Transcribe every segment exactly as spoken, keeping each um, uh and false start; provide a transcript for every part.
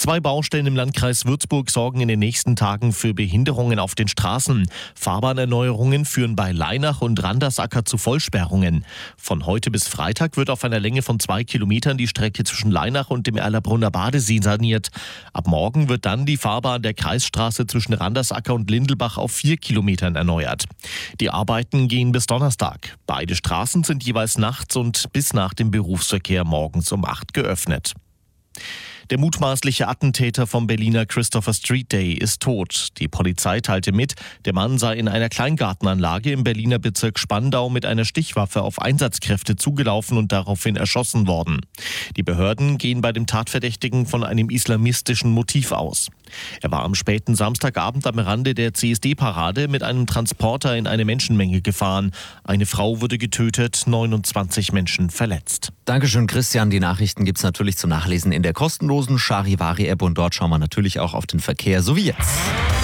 Zwei Baustellen im Landkreis Würzburg sorgen in den nächsten Tagen für Behinderungen auf den Straßen. Fahrbahnerneuerungen führen bei Leinach und Randersacker zu Vollsperrungen. Von heute bis Freitag wird auf einer Länge von zwei Kilometern die Strecke zwischen Leinach und dem Erlabrunner Badesee saniert. Ab morgen wird dann die Fahrbahn der Kreisstraße zwischen Randersacker und Lindelbach auf vier Kilometern erneuert. Die Arbeiten gehen bis Donnerstag. Beide Straßen sind jeweils nachts und bis nach dem Berufsverkehr morgens um acht geöffnet. Der mutmaßliche Attentäter vom Berliner Christopher Street Day ist tot. Die Polizei teilte mit, der Mann sei in einer Kleingartenanlage im Berliner Bezirk Spandau mit einer Stichwaffe auf Einsatzkräfte zugelaufen und daraufhin erschossen worden. Die Behörden gehen bei dem Tatverdächtigen von einem islamistischen Motiv aus. Er war am späten Samstagabend am Rande der C S D-Parade mit einem Transporter in eine Menschenmenge gefahren. Eine Frau wurde getötet, neunundzwanzig Menschen verletzt. Dankeschön, Christian. Die Nachrichten gibt es natürlich zum Nachlesen in der kostenlosen Charivari-App und dort schauen wir natürlich auch auf den Verkehr, so wie jetzt.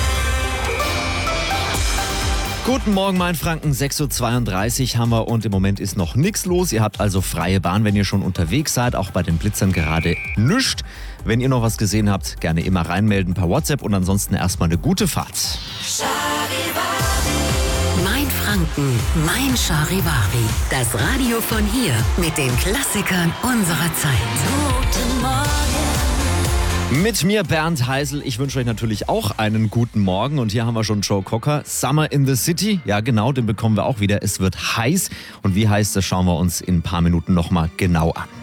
Guten Morgen, Mainfranken, sechs Uhr zweiunddreißig haben wir und im Moment ist noch nichts los. Ihr habt also freie Bahn, wenn ihr schon unterwegs seid, auch bei den Blitzern gerade nischt. Wenn ihr noch was gesehen habt, gerne immer reinmelden per WhatsApp und ansonsten erstmal eine gute Fahrt. Mainfranken, mein Charivari. Das Radio von hier mit den Klassikern unserer Zeit. Guten Morgen. Mit mir Bernd Heisel. Ich wünsche euch natürlich auch einen guten Morgen. Und hier haben wir schon Joe Cocker. Summer in the City. Ja genau, den bekommen wir auch wieder. Es wird heiß. Und wie heiß, das schauen wir uns in ein paar Minuten nochmal genau an.